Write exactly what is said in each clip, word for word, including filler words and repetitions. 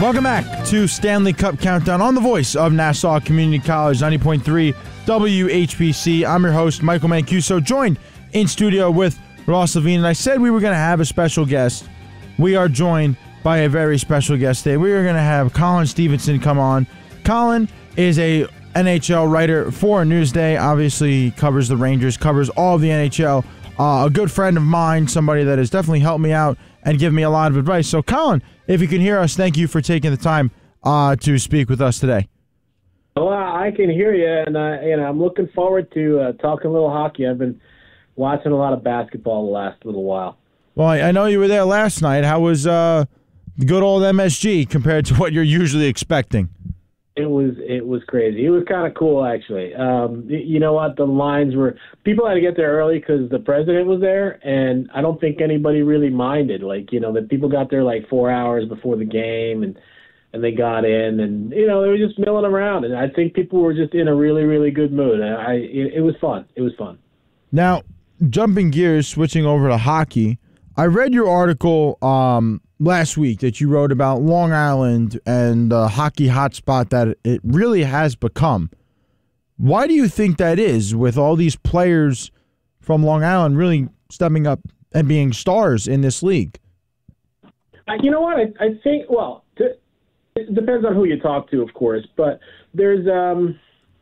Welcome back to Stanley Cup Countdown on the voice of Nassau Community College, ninety point three W H P C. I'm your host, Michael Mancuso, joined in studio with Ross Levine. And I said we were going to have a special guest. We are joined by a very special guest today. We are going to have Colin Stevenson come on. Colin is a N H L writer for Newsday. Obviously, he covers the Rangers, covers all of the N H L. Uh, a good friend of mine, somebody that has definitely helped me out and given me a lot of advice. So, Colin, if you can hear us, thank you for taking the time uh, to speak with us today. Well, I can hear you, and I, you know, I'm looking forward to uh, talking a little hockey. I've been watching a lot of basketball the last little while. Well, I, I know you were there last night. How was uh, the good old M S G compared to what you're usually expecting? It was it was crazy. It was kind of cool, actually. Um, you know what? The lines were – people had to get there early because the president was there, and I don't think anybody really minded. Like, you know, the people got there like four hours before the game, and, and they got in, and, you know, they were just milling around. And I think people were just in a really, really good mood. I It, it was fun. It was fun. Now, jumping gears, switching over to hockey, I read your article um, last week that you wrote about Long Island and the hockey hotspot that it really has become. Why do you think that is, with all these players from Long Island really stepping up and being stars in this league? You know what? I, I think, well, it depends on who you talk to, of course, but there's, um,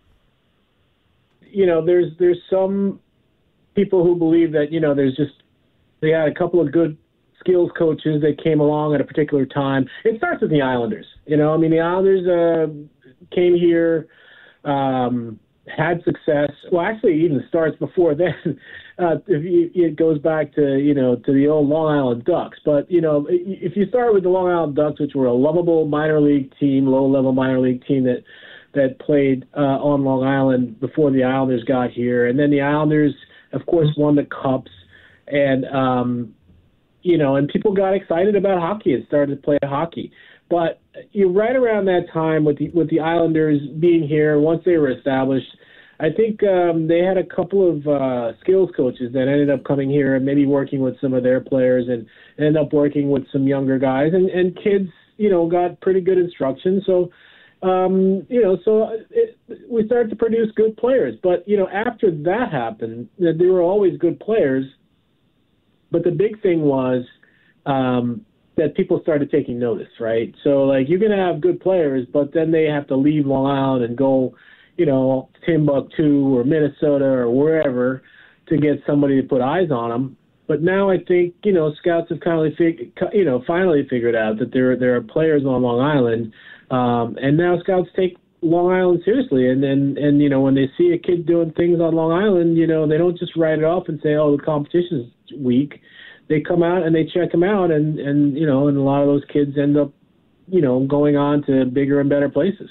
you know, there's there's some people who believe that, you know, there's just, they had a couple of good skills coaches that came along at a particular time. It starts with the Islanders. You know, I mean, the Islanders uh, came here, um, had success. Well, actually, it even starts before then. Uh, if you, it goes back to, you know, to the old Long Island Ducks. But, you know, if you start with the Long Island Ducks, which were a lovable minor league team, low-level minor league team that that played uh, on Long Island before the Islanders got here, and then the Islanders, of course, won the Cups. And, um, you know, and people got excited about hockey and started to play hockey. But you know, right around that time with the, with the Islanders being here, once they were established, I think um, they had a couple of uh, skills coaches that ended up coming here and maybe working with some of their players and ended up working with some younger guys. And, and kids, you know, got pretty good instruction. So, um, you know, so it, we started to produce good players. But, you know, after that happened, they were always good players. But the big thing was um, that people started taking notice, right? So, like, you're going to have good players, but then they have to leave Long Island and go, you know, Timbuktu or Minnesota or wherever to get somebody to put eyes on them. But now I think, you know, scouts have kind of, fig- you know, finally figured out that there, there are players on Long Island, um, and now scouts take Long Island seriously. And, and, and, you know, when they see a kid doing things on Long Island, you know, they don't just write it off and say, oh, the competition's week. They come out and they check them out, and, and you know, and a lot of those kids end up, you know, going on to bigger and better places.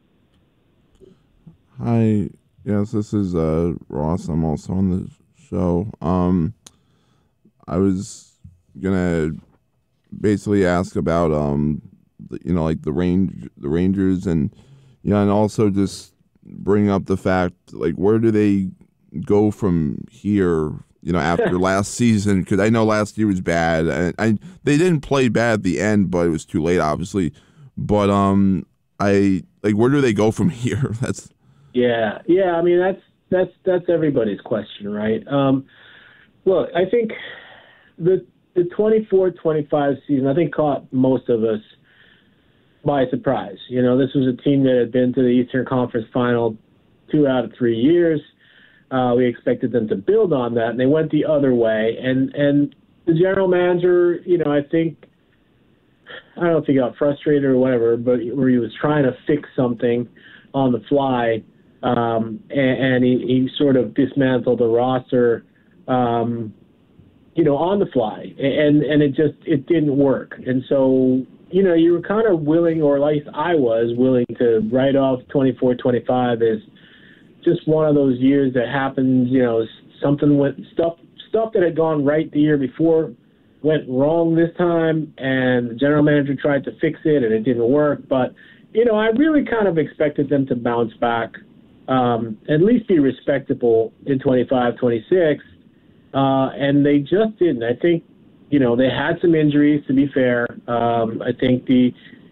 Hi, yes, this is uh, Ross. I'm also on the show. Um, I was gonna basically ask about, um, the, you know, like the range, the Rangers, and yeah, you know, and also just bring up the fact, like, where do they go from here? You know, after last season, because I know last year was bad, and I they didn't play bad at the end, but it was too late, obviously. But um, I like, where do they go from here? That's yeah, yeah. I mean, that's that's that's everybody's question, right? Um, look, I think the the twenty-four twenty-five season, I think, caught most of us by surprise. You know, this was a team that had been to the Eastern Conference Final two out of three years. Uh, we expected them to build on that, and they went the other way. And and the general manager, you know, I think, I don't know if he got frustrated or whatever, but where he was trying to fix something on the fly, um, and, and he, he sort of dismantled the roster, um, you know, on the fly, and and it just it didn't work. And so, you know, you were kind of willing, or at least I was willing, to write off twenty-four twenty-five as just one of those years that happens. You know, something went stuff stuff that had gone right the year before went wrong this time, and the general manager tried to fix it, and it didn't work. But, you know, I really kind of expected them to bounce back, um, at least be respectable in twenty-five twenty-six, uh, and they just didn't. I think, you know, they had some injuries, to be fair. Um, I think the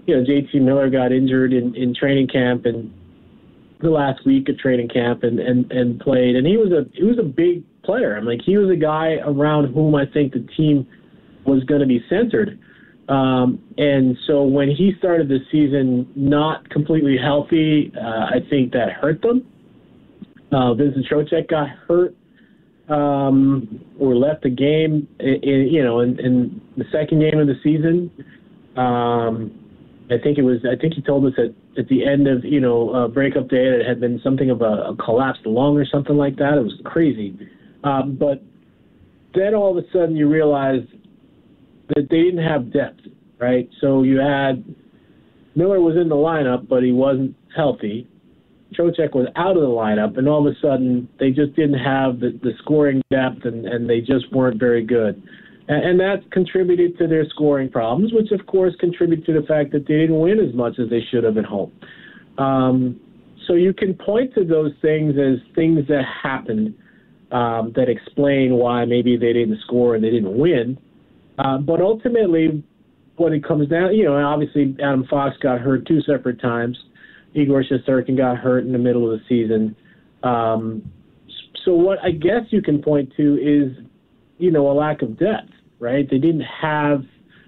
you know, J T Miller got injured in, in training camp and the last week of training camp and, and, and played. And he was a he was a big player. I'm like, he was a guy around whom I think the team was going to be centered. Um, and so when he started the season not completely healthy, uh, I think that hurt them. Uh, Vincent Trocheck got hurt um, or left the game, in, in, you know, in, in the second game of the season. Um, I think it was. I think he told us at, at the end of you know uh, breakup day that it had been something of a, a collapsed lung or something like that. It was crazy. Um, but then all of a sudden you realize that they didn't have depth, right? So you had Miller was in the lineup, but he wasn't healthy. Trocheck was out of the lineup, and all of a sudden they just didn't have the, the scoring depth, and, and they just weren't very good. And, and that contributed to their scoring problems, which of course contributed to the fact that they didn't win as much as they should have at home. Um, so you can point to those things as things that happened um, that explain why maybe they didn't score and they didn't win. Uh, but ultimately, what it comes down, you know, obviously Adam Fox got hurt two separate times. Igor Shesterkin got hurt in the middle of the season. Um, so what I guess you can point to is, you know, a lack of depth, right? They didn't have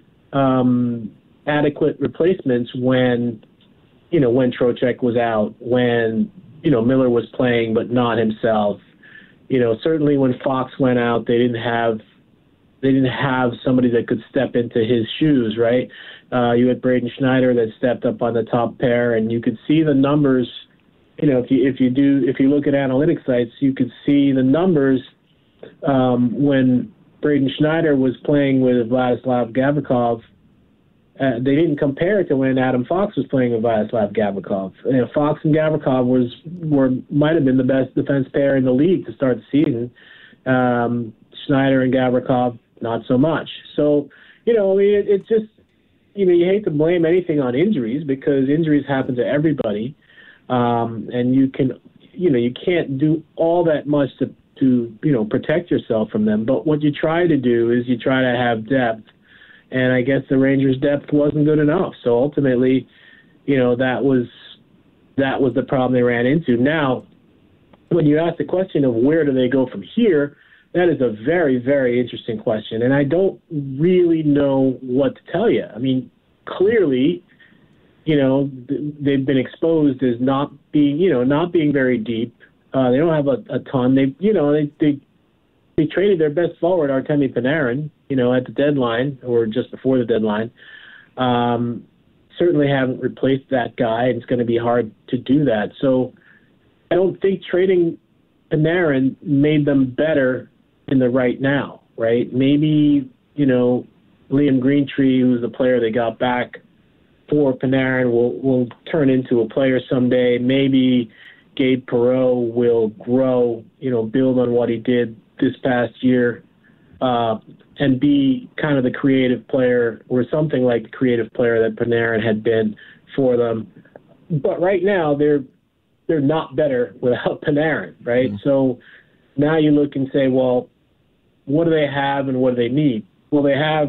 um, adequate replacements when, you know, when Trocheck was out, when, you know, Miller was playing but not himself. You know, certainly when Fox went out, they didn't have they didn't have somebody that could step into his shoes, right? Uh, you had Braden Schneider that stepped up on the top pair, and you could see the numbers. You know, if you if you do if you look at analytics sites, you could see the numbers um, when Braden Schneider was playing with Vladislav Gavrikov. Uh, they didn't compare it to when Adam Fox was playing with Vladislav Gavrikov. You know, Fox and Gavrikov was were might have been the best defense pair in the league to start the season. Um, Schneider and Gavrikov, not so much. So, you know, I mean, it, it just, you know, you hate to blame anything on injuries because injuries happen to everybody. Um, and you can, you know, you can't do all that much to, to, you know, protect yourself from them. But what you try to do is you try to have depth. And I guess the Rangers' depth wasn't good enough. So ultimately, you know, that was, that was the problem they ran into. Now, when you ask the question of where do they go from here, that is a very, very interesting question, and I don't really know what to tell you. I mean, clearly, you know, they've been exposed as not being, you know, not being very deep. Uh, they don't have a, a ton. They, you know, they, they they traded their best forward, Artemi Panarin, you know, at the deadline or just before the deadline. Um, certainly haven't replaced that guy, and it's going to be hard to do that. So I don't think trading Panarin made them better in the right now, right? Maybe, you know, Liam Greentree, who's the player they got back for Panarin, will, will turn into a player someday. Maybe Gabe Perreault will grow, you know, build on what he did this past year uh, and be kind of the creative player or something like the creative player that Panarin had been for them. But right now, they're they're not better without Panarin, right? Mm-hmm. So now you look and say, well, what do they have and what do they need? Well, they have,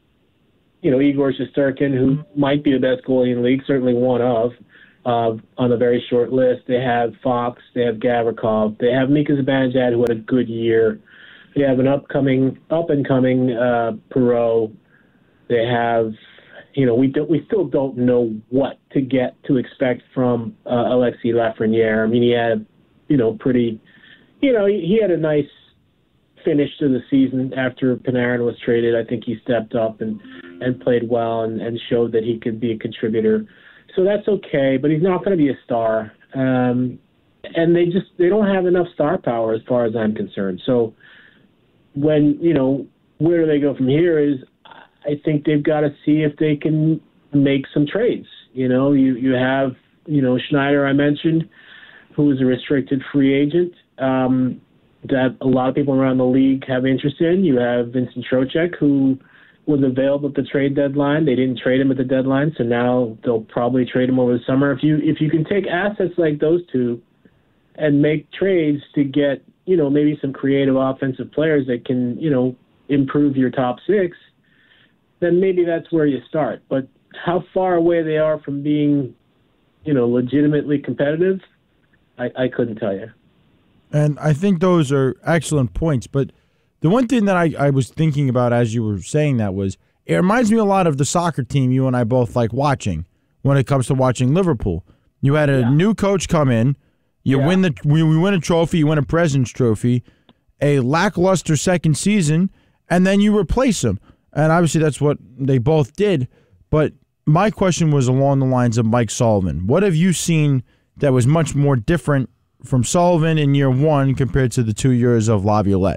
you know, Igor Shesterkin, who might be the best goalie in the league, certainly one of, uh, on a very short list. They have Fox. They have Gavrikov. They have Mika Zibanejad, who had a good year. They have an upcoming, up-and-coming uh, Perreault. They have, you know, we don't, we still don't know what to get to expect from uh, Alexis Lafreniere. I mean, he had, you know, pretty, you know, he, he had a nice finish to the season after Panarin was traded. I think he stepped up and, and played well and, and showed that he could be a contributor. So that's okay, but he's not going to be a star. Um, and they just, they don't have enough star power as far as I'm concerned. So when, you know, where do they go from here is I think they've got to see if they can make some trades. You know, you, you have, you know, Schneider, I mentioned, who is a restricted free agent. Um, that a lot of people around the league have interest in. You have Vincent Trocheck, who was available at the trade deadline. They didn't trade him at the deadline, so now they'll probably trade him over the summer. If you if you can take assets like those two and make trades to get, you know, maybe some creative offensive players that can, you know, improve your top six, then maybe that's where you start. But how far away they are from being, you know, legitimately competitive, I, I couldn't tell you. And I think those are excellent points. But the one thing that I, I was thinking about as you were saying that was, it reminds me a lot of the soccer team you and I both like watching when it comes to watching Liverpool. You had a Yeah. new coach come in, you Yeah. win the we, we win a trophy, you win a President's Trophy, a lackluster second season, and then you replace him. And obviously that's what they both did. But my question was along the lines of Mike Sullivan. What have you seen that was much more different from Sullivan in year one compared to the two years of Laviolette?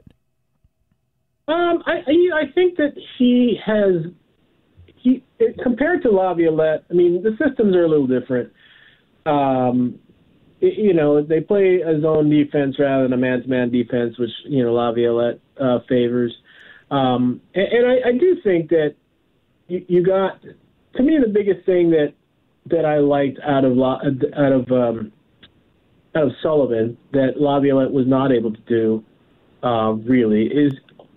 Um, I, I I think that he has he compared to Laviolette. I mean, the systems are a little different. Um, it, you know, they play a zone defense rather than a man-to-man defense, which you know Laviolette uh, favors. Um, and and I, I do think that you, you got, to me, the biggest thing that that I liked out of La, out of um, out of Sullivan that Laviolette was not able to do uh, really is.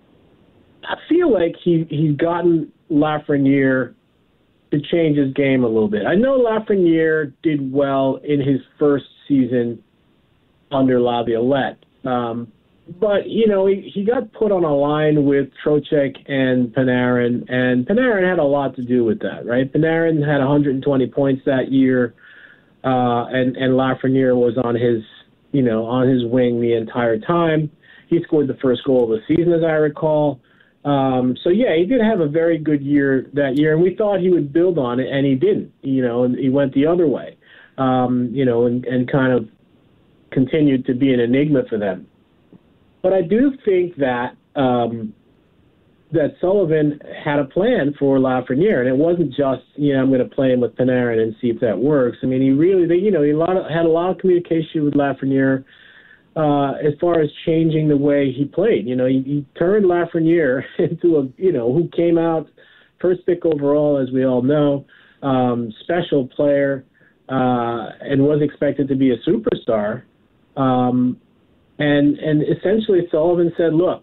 I feel like he, he's gotten Lafreniere to change his game a little bit. I know Lafreniere did well in his first season under Laviolette. Um, but, you know, he, he got put on a line with Trocheck and Panarin, and Panarin had a lot to do with that, right? Panarin had one hundred twenty points that year, uh, and, and Lafreniere was on his, you know, on his wing the entire time. He scored the first goal of the season, as I recall. Um, so yeah, he did have a very good year that year, and we thought he would build on it, and he didn't. You know, and he went the other way. Um, you know, and, and kind of continued to be an enigma for them. But I do think that um, that Sullivan had a plan for Lafreniere, and it wasn't just you know I'm going to play him with Panarin and see if that works. I mean, he really, they, you know, he a lot of, had a lot of communication with Lafreniere. Uh, as far as changing the way he played, you know, he, he turned Lafreniere into a, you know, who came out first pick overall, as we all know, um, special player, uh, and was expected to be a superstar. Um, and and essentially Sullivan said, look,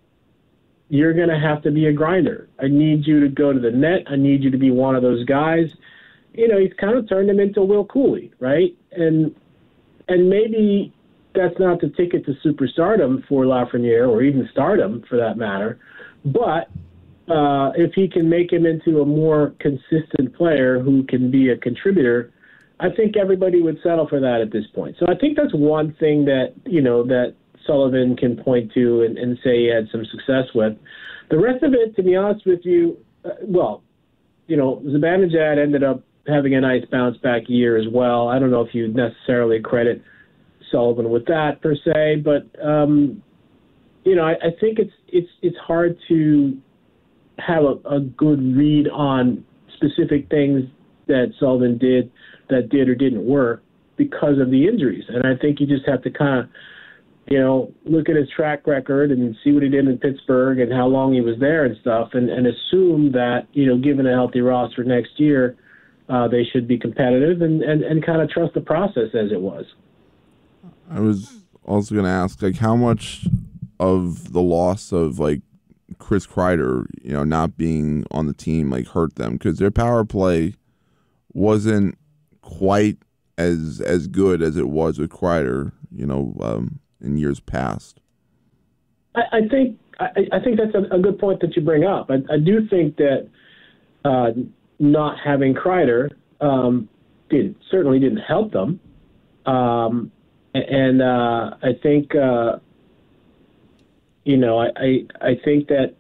you're going to have to be a grinder. I need you to go to the net. I need you to be one of those guys. You know, he's kind of turned him into Will Cooley, right? And and maybe that's not the ticket to superstardom for Lafreniere, or even stardom for that matter. But uh, if he can make him into a more consistent player who can be a contributor, I think everybody would settle for that at this point. So I think that's one thing that, you know, that Sullivan can point to and, and say he had some success with. The rest of it, to be honest with you, uh, well, you know, Zibanejad ended up having a nice bounce back year as well. I don't know if you necessarily credit Sullivan with that per se, but um, you know, I, I think it's it's it's hard to have a, a good read on specific things that Sullivan did that did or didn't work because of the injuries, and I think you just have to kind of, you know, look at his track record and see what he did in Pittsburgh and how long he was there and stuff, and, and assume that, you know, given a healthy roster next year, uh, they should be competitive and, and, and kind of trust the process as it was. I was also going to ask, like, how much of the loss of, like, Chris Kreider, you know, not being on the team, like, hurt them? Because their power play wasn't quite as as good as it was with Kreider, you know, um, in years past. I, I think I, I think that's a, a good point that you bring up. I, I do think that uh, not having Kreider um, did certainly didn't help them. Um And uh, I think, uh, you know, I, I I think that,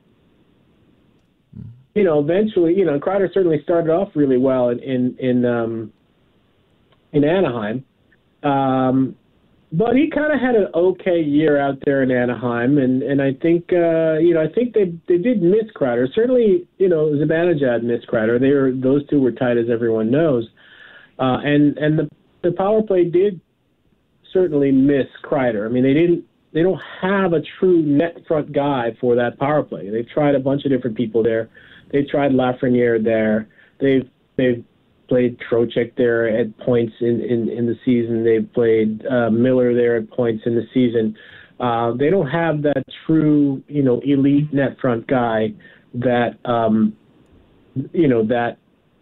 you know, eventually, you know, Kreider certainly started off really well in in in, um, in Anaheim, um, but he kind of had an okay year out there in Anaheim, and and I think, uh, you know, I think they they did miss Kreider. Certainly, you know, Zibanejad missed Kreider. They were those two were tight, as everyone knows, uh, and and the the power play did certainly miss Kreider. I mean, they didn't. They don't have a true net front guy for that power play. They've tried a bunch of different people there. They tried Lafreniere there. They've they've played Trocheck there at points in, in, in the season. They've played uh, Miller there at points in the season. Uh, they don't have that true, you know, elite net front guy that um, you know that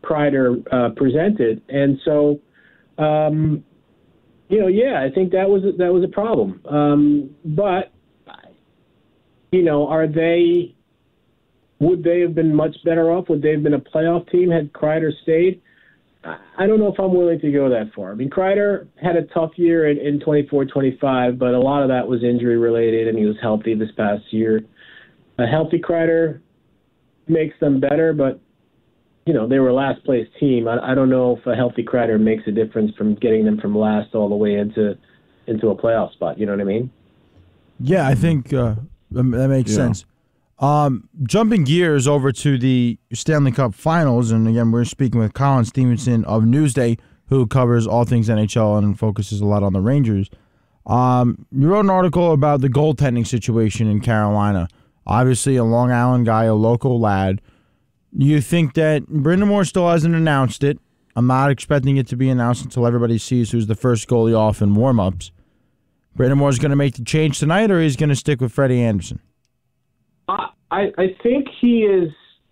Kreider uh, presented. And so, um, you know, yeah, I think that was that was a problem. Um, but you know, are they? Would they have been much better off? Would they have been a playoff team had Kreider stayed? I don't know if I'm willing to go that far. I mean, Kreider had a tough year in, in twenty-four twenty-five, but a lot of that was injury related, and he was healthy this past year. A healthy Kreider makes them better, but you know, they were a last place team. I, I don't know if a healthy Kreider makes a difference from getting them from last all the way into into a playoff spot. You know what I mean? Yeah, I think uh, that makes yeah. sense. Um, jumping gears over to the Stanley Cup Finals, and again, we're speaking with Colin Stevenson of Newsday, who covers all things N H L and focuses a lot on the Rangers. Um, you wrote an article about the goaltending situation in Carolina. Obviously, a Long Island guy, a local lad. You think that Brind'Amour still hasn't announced it? I'm not expecting it to be announced until everybody sees who's the first goalie off in warm-ups. Brind'Amour's going to make the change tonight, or he's going to stick with Freddie Andersen? I I think he is.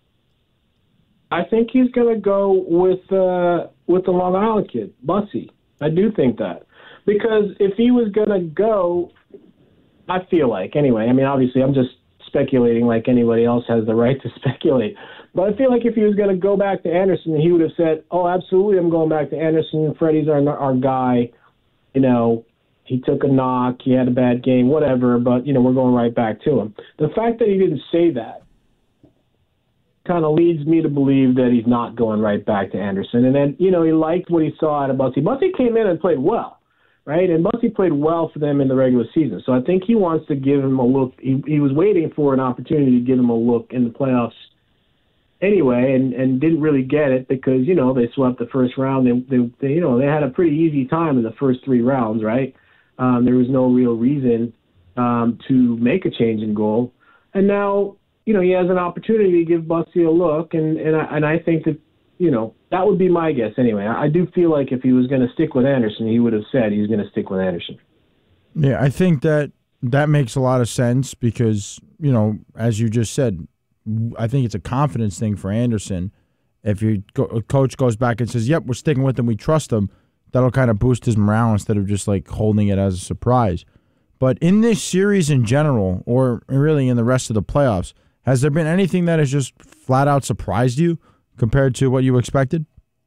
I think he's going to go with uh, with the Long Island kid, Bussy. I do think that, because if he was going to go, I feel like anyway. I mean, obviously, I'm just speculating like anybody else has the right to speculate. But I feel like if he was going to go back to Andersen, he would have said, "Oh, absolutely, I'm going back to Andersen. Freddie's our our guy." You know, he took a knock, he had a bad game, whatever. But you know, we're going right back to him. The fact that he didn't say that kind of leads me to believe that he's not going right back to Andersen. And then, you know, he liked what he saw out of Bussy. Bussy came in and played well, right? And Bussy played well for them in the regular season. So I think he wants to give him a look. He, he was waiting for an opportunity to give him a look in the playoffs anyway, and, and didn't really get it because, you know, they swept the first round. They, they, they you know, they had a pretty easy time in the first three rounds, right? Um, there was no real reason um, to make a change in goal. And now, you know, he has an opportunity to give Bussy a look, and and I, and I think that, you know, that would be my guess anyway. I, I do feel like if he was going to stick with Andersen, he would have said he's going to stick with Andersen. Yeah, I think that that makes a lot of sense because, you know, as you just said, I think it's a confidence thing for Andersen. If your go, coach goes back and says, yep, we're sticking with him, we trust him, that'll kind of boost his morale instead of just like holding it as a surprise. But in this series in general, or really in the rest of the playoffs, has there been anything that has just flat out surprised you compared to what you expected?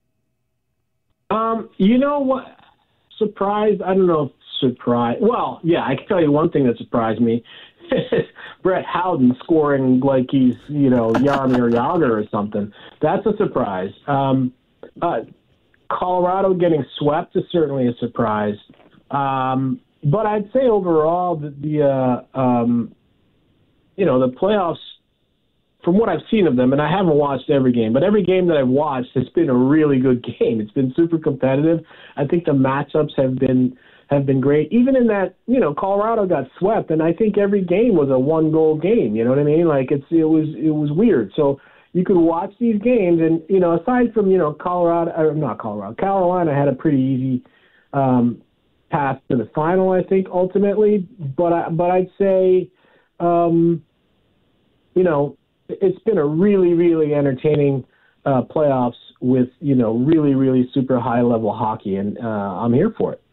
Um, you know what? Surprised? I don't know if surprised. Well, yeah, I can tell you one thing that surprised me. Brett Howden scoring like he's, you know, Jaromir Jagr or something. That's a surprise. Um, uh, Colorado getting swept is certainly a surprise. Um, but I'd say overall that the, uh, um, you know, the playoffs, from what I've seen of them, and I haven't watched every game, but every game that I've watched, it's been a really good game. It's been super competitive. I think the matchups have been have been great. Even in that, you know, Colorado got swept, and I think every game was a one-goal game. You know what I mean? Like it's it was it was weird. So you could watch these games, and you know, aside from you know Colorado, or not Colorado, Carolina had a pretty easy um, path to the final, I think, ultimately. But I, but I'd say, um, you know. It's been a really, really entertaining uh, playoffs with, you know, really, really super high-level hockey, and uh, I'm here for it.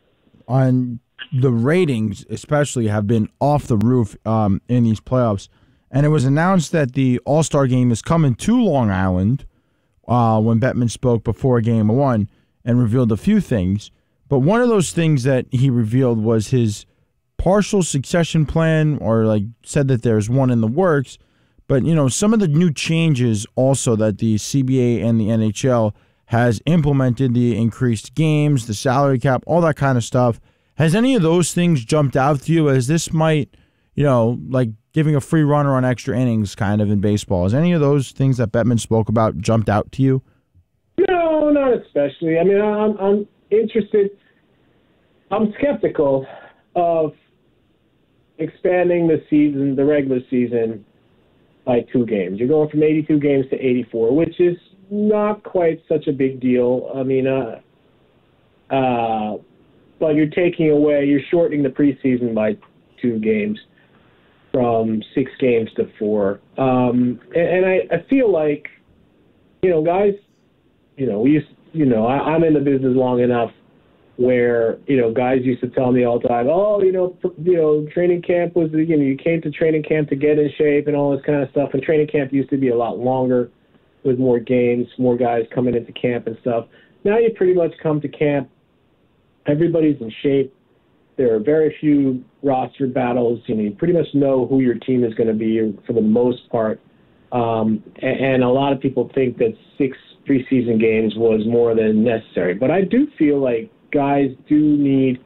On the ratings, especially, have been off the roof um, in these playoffs, and it was announced that the All-Star Game is coming to Long Island uh, when Bettman spoke before Game One and revealed a few things. But one of those things that he revealed was his partial succession plan, or like said that there's one in the works. But, you know, some of the new changes also that the C B A and the N H L has implemented, the increased games, the salary cap, all that kind of stuff. Has any of those things jumped out to you as this might, you know, like giving a free runner on extra innings kind of in baseball? Has any of those things that Bettman spoke about jumped out to you? No, not especially. I mean, I'm, I'm interested. I'm skeptical of expanding the season, the regular season, by two games. You're going from eighty-two games to eighty-four, which is not quite such a big deal. I mean, uh, uh, but you're taking away, you're shortening the preseason by two games from six games to four. Um, and and I, I feel like, you know, guys you know, we used, you know, I, I'm in the business long enough where, you know, guys used to tell me all the time, oh, you know, you know, training camp was, you know, you came to training camp to get in shape and all this kind of stuff. And training camp used to be a lot longer with more games, more guys coming into camp and stuff. Now you pretty much come to camp, everybody's in shape. There are very few roster battles. You know, you pretty much know who your team is going to be for the most part. Um, and, and a lot of people think that six preseason games was more than necessary. But I do feel like guys do need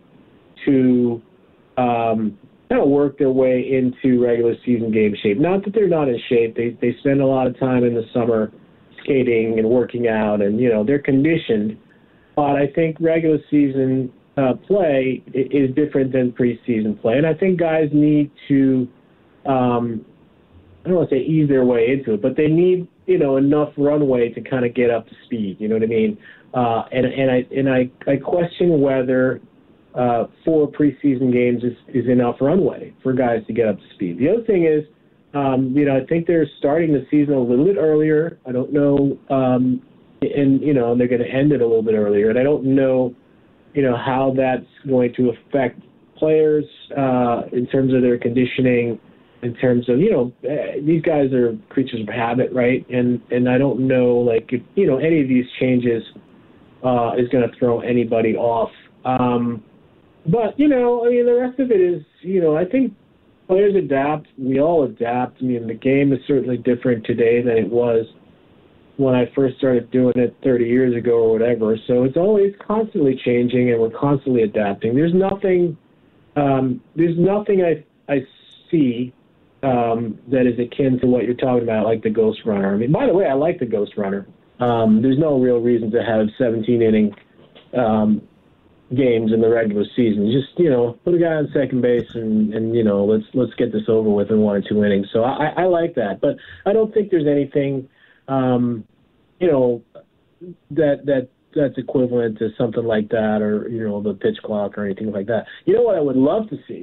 to um, kind of work their way into regular season game shape. Not that they're not in shape. They they spend a lot of time in the summer skating and working out, and, you know, they're conditioned. But I think regular season uh, play is different than preseason play. And I think guys need to, um, I don't want to say ease their way into it, but they need, you know, enough runway to kind of get up to speed. You know what I mean? Uh, and and I and I, I question whether uh, four preseason games is, is enough runway for guys to get up to speed. The other thing is, um, you know, I think they're starting the season a little bit earlier. I don't know, um, and you know, and they're going to end it a little bit earlier. And I don't know, you know, how that's going to affect players uh, in terms of their conditioning. In terms of, you know, these guys are creatures of habit, right? And and I don't know, like, if, you know, any of these changes uh, is going to throw anybody off. Um, but, you know, I mean, the rest of it is, you know, I think players adapt. We all adapt. I mean, the game is certainly different today than it was when I first started doing it thirty years ago or whatever. So it's always constantly changing, and we're constantly adapting. There's nothing, um, there's nothing I I see Um, that is akin to what you're talking about, like the Ghost Runner. I mean, by the way, I like the Ghost Runner. Um, there's no real reason to have seventeen inning um, games in the regular season. Just, you know, put a guy on second base and, and you know, let's let's get this over with in one or two innings. So I, I like that, but I don't think there's anything, um, you know, that that that's equivalent to something like that, or, you know, the pitch clock or anything like that. You know what I would love to see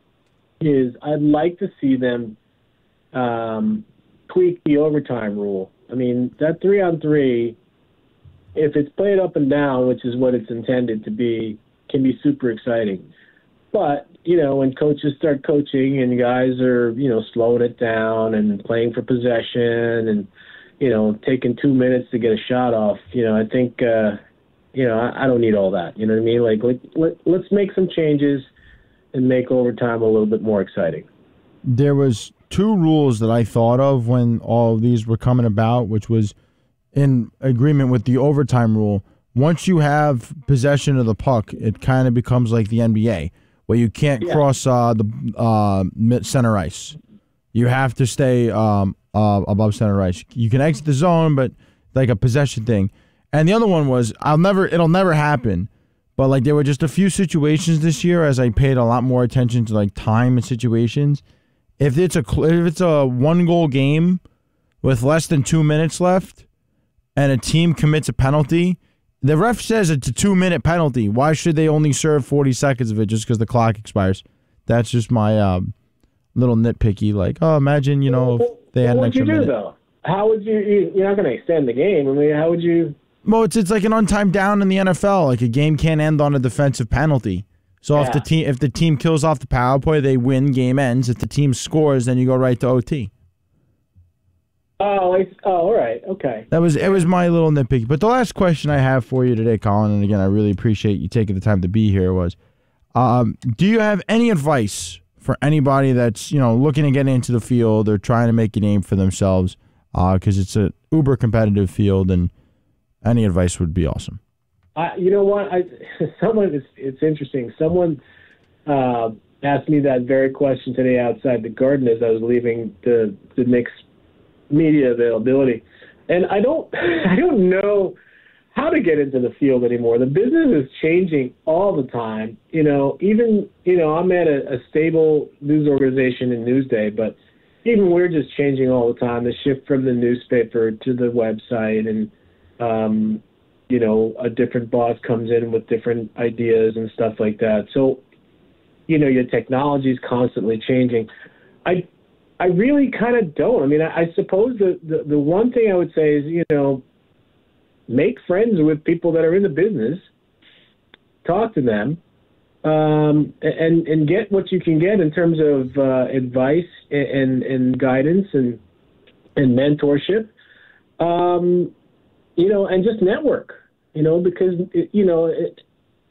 is I'd like to see them um, tweak the overtime rule. I mean, that three-on-three, if it's played up and down, which is what it's intended to be, can be super exciting. But, you know, when coaches start coaching and guys are, you know, slowing it down and playing for possession and, you know, taking two minutes to get a shot off, you know, I think, uh, you know, I, I don't need all that. You know what I mean? Like, let, let, let's make some changes and make overtime a little bit more exciting. There was two rules that I thought of when all of these were coming about, which was in agreement with the overtime rule. Once you have possession of the puck, it kind of becomes like the N B A, where you can't yeah. cross uh, the uh, center ice. You have to stay um, uh, above center ice. You can exit the zone, but like a possession thing. And the other one was, I'll never, it'll never happen. But, like, there were just a few situations this year as I paid a lot more attention to, like, time and situations. If it's a if it's a one-goal game with less than two minutes left and a team commits a penalty, the ref says it's a two-minute penalty. Why should they only serve forty seconds of it just because the clock expires? That's just my um, little nitpicky, like, oh, imagine, you know, well, if they had an extra minute. What would you do, though? How would you – you're not going to extend the game. I mean, how would you – Well, it's it's like an untimed down in the N F L. Like, a game can't end on a defensive penalty. So yeah. if the team if the team kills off the power play, they win. Game ends. If the team scores, then you go right to O T. Oh, I, oh, all right, okay. That was it. Was my little nitpick. But the last question I have for you today, Colin, and again, I really appreciate you taking the time to be here. Was, um, do you have any advice for anybody that's, you know, looking to get into the field or trying to make a name for themselves? Because uh, it's an uber competitive field, and any advice would be awesome. I, you know what? I someone it's, it's interesting. Someone uh, asked me that very question today outside the garden as I was leaving the the Knicks media availability, and I don't I don't know how to get into the field anymore. The business is changing all the time. You know, even you know I'm at a, a stable news organization in Newsday, but even we're just changing all the time. The shift from the newspaper to the website and. Um, you know, a different boss comes in with different ideas and stuff like that. So, you know, your technology is constantly changing. I, I really kind of don't. I mean, I, I suppose the, the, the one thing I would say is, you know, make friends with people that are in the business, talk to them, um, and and get what you can get in terms of uh, advice and, and guidance and and mentorship, um, you know, and just network, you know, because, you know, it,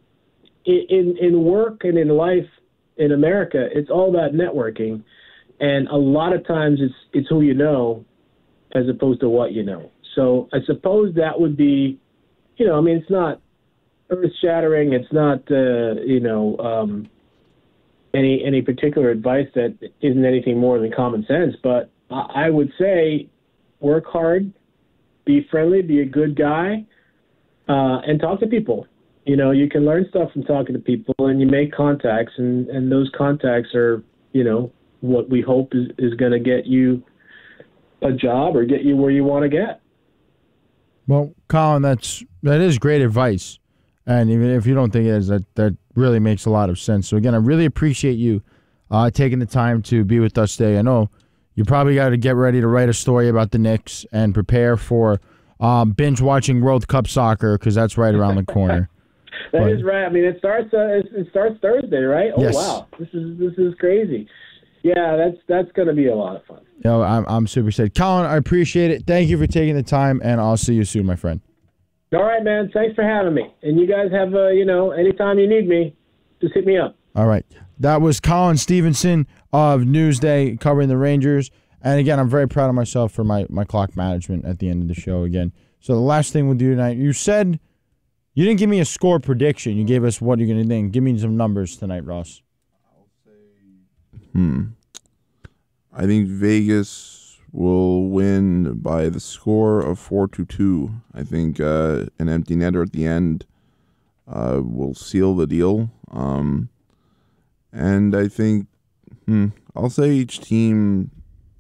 in in work and in life in America, it's all about networking. And a lot of times it's it's who you know as opposed to what you know. So I suppose that would be, you know, I mean, it's not earth-shattering. It's not, uh, you know, um, any any particular advice that isn't anything more than common sense. But I would say work hard, be friendly, be a good guy, uh, and talk to people. You know, you can learn stuff from talking to people, and you make contacts, and, and those contacts are, you know, what we hope is, is going to get you a job or get you where you want to get. Well, Colin, that's that is great advice. And even if you don't think it is, that, that really makes a lot of sense. So, again, I really appreciate you uh, taking the time to be with us today. I know you probably got to get ready to write a story about the Knicks and prepare for um, binge-watching World Cup soccer because that's right around the corner. That but, is right. I mean, it starts uh, it, it starts Thursday, right? Oh, yes. Wow. This is this is crazy. Yeah, that's that's going to be a lot of fun. You know, I'm, I'm super excited. Colin, I appreciate it. Thank you for taking the time, and I'll see you soon, my friend. All right, man. Thanks for having me. And you guys have, uh, you know, anytime you need me, just hit me up. All right. That was Colin Stevenson of Newsday covering the Rangers. And, again, I'm very proud of myself for my, my clock management at the end of the show again. So the last thing we'll do tonight, you said you didn't give me a score prediction. You gave us what you're going to think. Give me some numbers tonight, Ross. I'll say, hmm. I think Vegas will win by the score of four to two. I think uh, an empty netter at the end uh, will seal the deal. Um, and I think, hmm, I'll say each team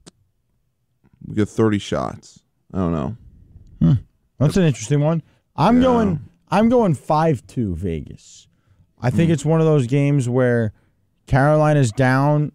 will get thirty shots. I don't know. Hmm. That's an interesting one. I'm Yeah. going I'm going five two Vegas. I think Hmm. it's one of those games where Carolina's down,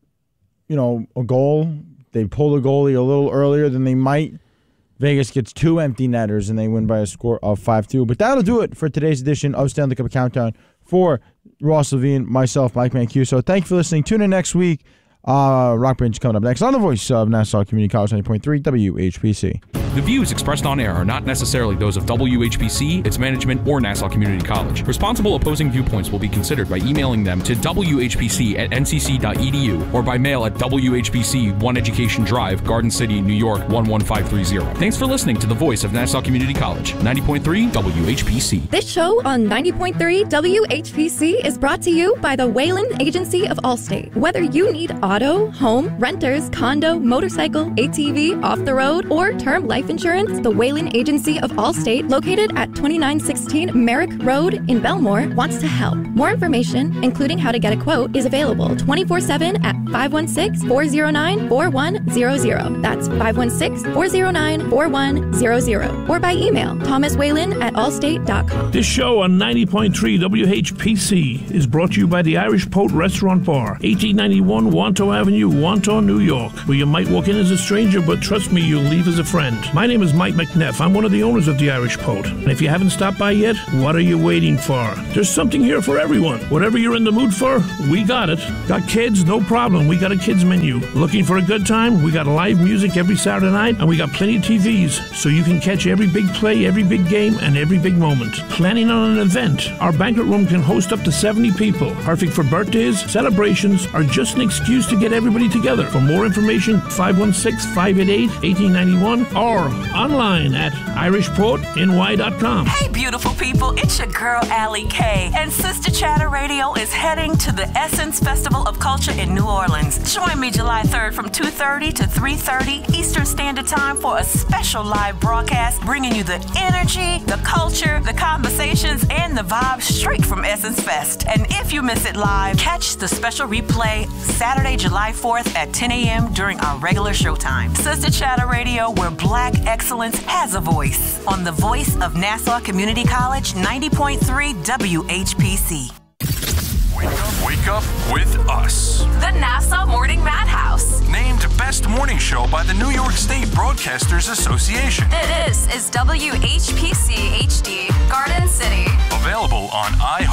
you know, a goal. They pull the goalie a little earlier than they might. Vegas gets two empty netters, and they win by a score of five two. But that'll do it for today's edition of Stanley Cup Countdown. For Ross Levine, myself, Mike Mancuso. Thank you for listening. Tune in next week. Uh, Rockbridge coming up next on the voice of Nassau Community College, ninety point three W H P C. The views expressed on air are not necessarily those of W H P C, its management, or Nassau Community College. Responsible opposing viewpoints will be considered by emailing them to W H P C at N C C dot E D U or by mail at W H P C, One Education Drive, Garden City, New York, one one five three zero. Thanks for listening to the voice of Nassau Community College, ninety point three W H P C. This show on ninety point three W H P C is brought to you by the Wayland Agency of Allstate. Whether you need auto, home, renters, condo, motorcycle, A T V, off the road, or term life insurance, the Wayland Agency of Allstate, located at twenty-nine sixteen Merrick Road in Belmore, wants to help. More information, including how to get a quote, is available twenty-four seven at five one six, four zero nine, four one zero zero. That's five one six, four zero nine, four one zero zero. Or by email, thomas whalen at allstate dot com. This show on ninety point three W H P C is brought to you by the Irish Poet Restaurant Bar, eighteen ninety-one Wanto Avenue, Wanto, New York, where you might walk in as a stranger, but trust me, you'll leave as a friend. My name is Mike McNeff. I'm one of the owners of the Irish Poet. And if you haven't stopped by yet, what are you waiting for? There's something here for everyone. Whatever you're in the mood for, we got it. Got kids? No problem. We got a kids menu. Looking for a good time? We got live music every Saturday night, and we got plenty of T Vs, so you can catch every big play, every big game, and every big moment. Planning on an event? Our banquet room can host up to seventy people. Perfect for birthdays, celebrations, or just an excuse to get everybody together. For more information, five one six, five eight eight, one eight nine one or online at irish poet n y dot com. Hey, beautiful people, it's your girl, Allie K, and Sister Chatter Radio is heading to the Essence Festival of Culture in New Orleans. Join me July third from two thirty to three thirty Eastern Standard Time for a special live broadcast bringing you the energy, the culture, the conversations, and the vibes straight from Essence Fest. And if you miss it live, catch the special replay Saturday, July fourth at ten a.m. during our regular showtime. Sister Chatter Radio, where Black excellence has a voice. On the voice of Nassau Community College, ninety point three W H P C. Wake up. Wake up with us. The Nassau Morning Madhouse. Named Best Morning Show by the New York State Broadcasters Association. This is W H P C H D, Garden City. Available on iHeart.